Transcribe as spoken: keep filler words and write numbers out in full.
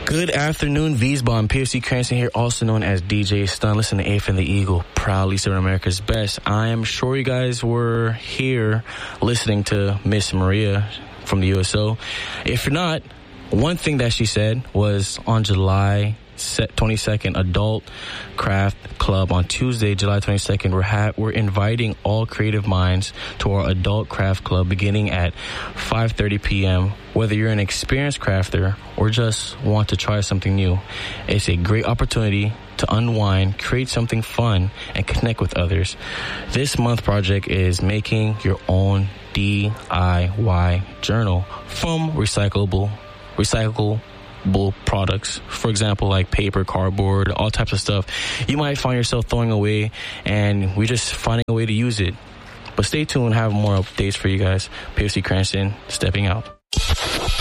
Good afternoon, V's-Bomb. P F C Cranston here, also known as D J Stun. Listen to Eighth and the Eagle, proudly serving America's best. I am sure you guys were here listening to Miss Maria from the U S O. If you're not, one thing that she said was on July twenty-second, Adult Craft Club on Tuesday, July twenty-second. We're ha- we're inviting all creative minds to our Adult Craft Club beginning at five thirty p.m. Whether you're an experienced crafter or just want to try something new, it's a great opportunity to unwind, create something fun, and connect with others. This month project is making your own D I Y journal from recyclable, recyclable products. For example, like paper, cardboard, all types of stuff you might find yourself throwing away, and we're just finding a way to use it. But stay tuned, have more updates for you guys. P F C Cranston stepping out.